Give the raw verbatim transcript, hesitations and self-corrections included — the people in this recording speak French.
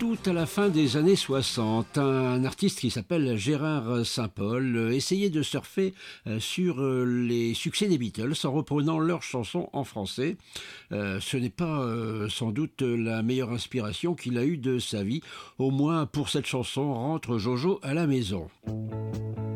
tout à la fin des années soixante, un artiste qui s'appelle Gérard Saint-Paul essayait de surfer sur les succès des Beatles en reprenant leurs chansons en français. Euh, ce n'est pas euh, sans doute la meilleure inspiration qu'il a eue de sa vie. Au moins pour cette chanson, Rentre Jojo à la maison.